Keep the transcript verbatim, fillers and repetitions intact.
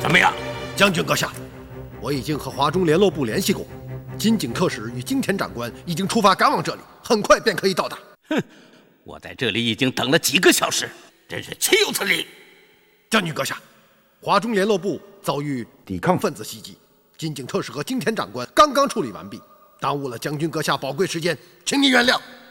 怎么样？ 将军阁下，我已经和华中联络部联系过，金井特使与金田长官已经出发赶往这里，很快便可以到达。 哼，我在这里已经等了几个小时，真是岂有此理！ 将军阁下，华中联络部遭遇抵抗分子袭击，金井特使和金田长官刚刚处理完毕，耽误了将军阁下宝贵时间，请你原谅。